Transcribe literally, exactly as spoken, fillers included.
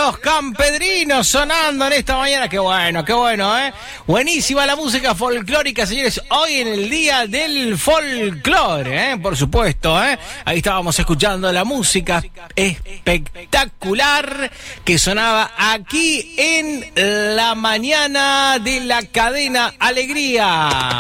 Los Campedrinos sonando en esta mañana. Qué bueno, qué bueno, ¿eh? Buenísima la música folclórica, señores. Hoy en el Día del Folclore, ¿eh? Por supuesto, ¿eh? Ahí estábamos escuchando la música espectacular que sonaba aquí en la mañana de la cadena Alegría.